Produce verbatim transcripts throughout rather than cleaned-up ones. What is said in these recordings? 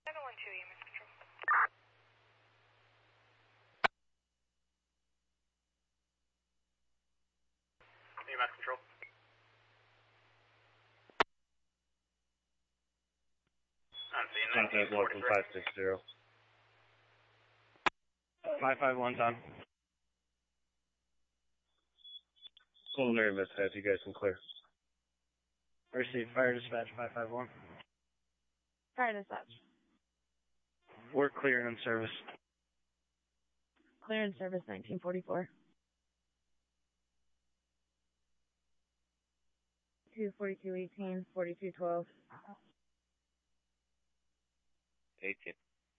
seven one two, E M S Control. E M S Control. I'm seeing nineteen forty-three. five six zero. five five one, Tom. Culinary mishaps, you guys can clear. Receive fire dispatch five five one. Fire dispatch. We're clear and in service. Clear in service nineteen forty-four. two forty-two eighteen, forty-two twelve. eighteen.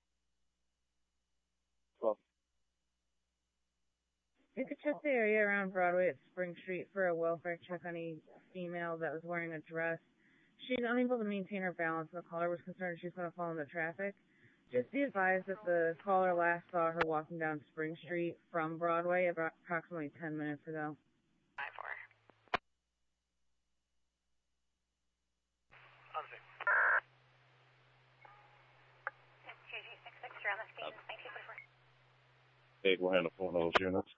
twelve. You could check the area around Broadway at Spring Street for a welfare check on a female that was wearing a dress. She's unable to maintain her balance. The caller was concerned she's going to fall into traffic. Just be advised that the caller last saw her walking down Spring Street from Broadway about approximately ten minutes ago. five four. Q G six six, you're on the station, nineteen forty-four. Eight, we'll handle four of those units.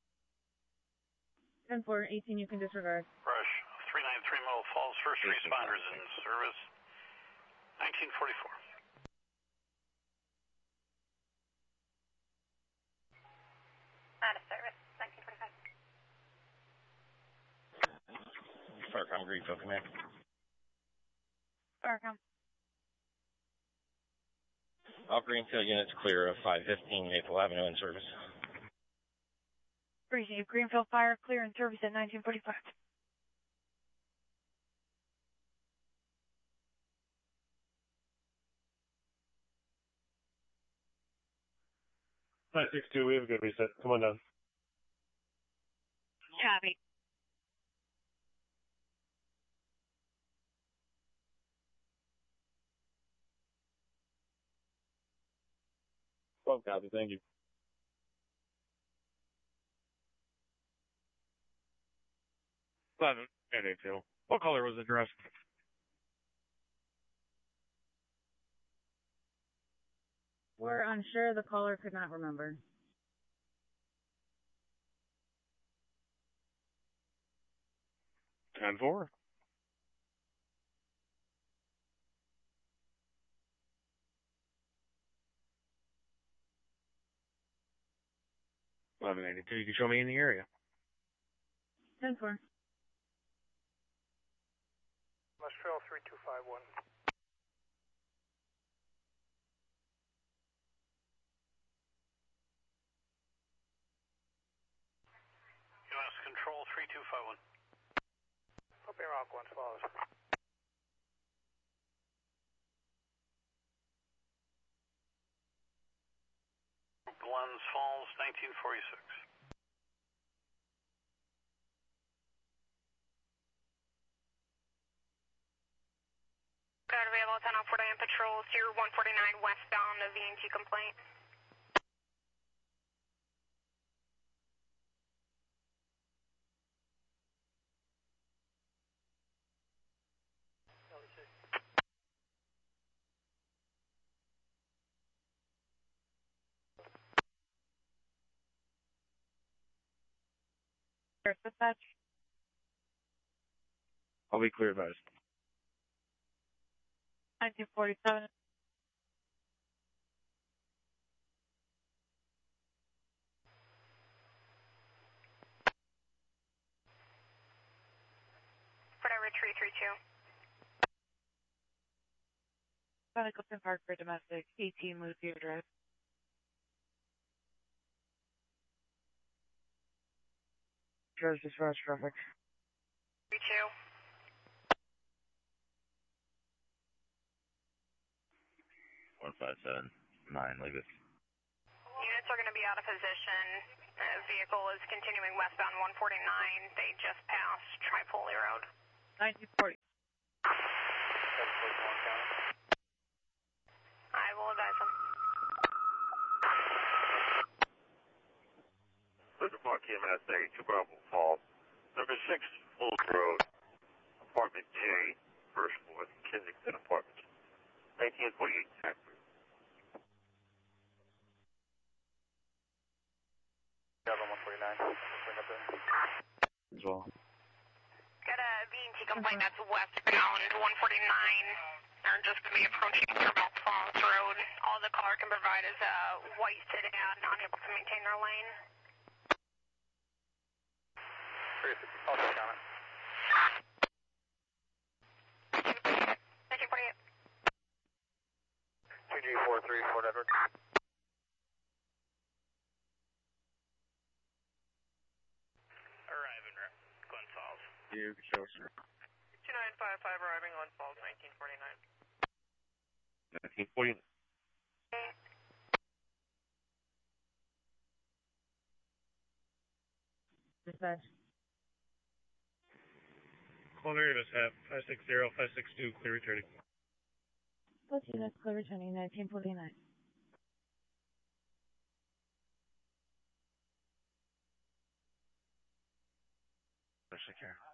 ten four, eighteen, you can disregard. Rush, three ninety-three Middle Falls, first responders in service, nineteen forty-four. Out of service, nineteen forty-five. Farcom Greenfield Command. Farcom. All Greenfield units clear of five fifteen Maple Avenue in service. Receive Greenfield Fire, clear in service at nineteen forty-five. five six two, we have a good reset. Come on down. Copy. twelve copy, thank you. Eleven, and eight two. What color was the dress? We're unsure. The caller could not remember. ten four. eleven eighty-two, you can show me in the area. ten four. West Trail three two five one. U S Control three two five one. Copy Rock one follows. Glens Falls, nineteen forty-six. Got available ten oh forty-nine Patrol, Tier one forty-nine westbound, a V and T complaint. Dispatch. I'll be clear advised. nineteen forty-seven. Whatever, three three two. Clifton Park for domestic, eighteen Lucia Drive. Charge dispatch traffic. three two. one five seven nine, leave it. Units are going to be out of position. The vehicle is continuing westbound one forty-nine. They just passed Tripoli Road. nineteen forty. I will advise them. Central Park E M S eighty-two Bravo Falls, number six, Fulls Road, apartment J, first floor, Kensington Apartments, nineteen forty-eight, tax. They're just going to be approaching Fairmount Falls Road. All the caller can provide is a white sedan, unable to maintain their lane. Also comment. nineteen forty-eight. two G four three, Fort Edward. Arriving, Glen Falls. You control, sir. two nine five five arriving on Falls, nineteen forty-nine. nineteen forty-nine. Dispatch. Culinary mishap, five six zero, five six two, clear returning. Both units clear returning, nineteen forty-nine. Take care.